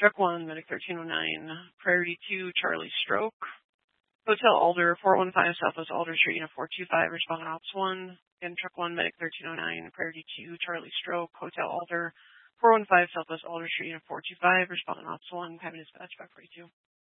Truck 1, Medic 1309, Priority 2, Charlie Stroke. Hotel Alder, 415 Southwest Alder Street, Unit 425, responding Ops 1. Again, Truck 1, Medic 1309, Priority 2, Charlie Stroke, Hotel Alder, 415 Southwest Alder Street, Unit 425, responding Ops 1, having dispatch back 42.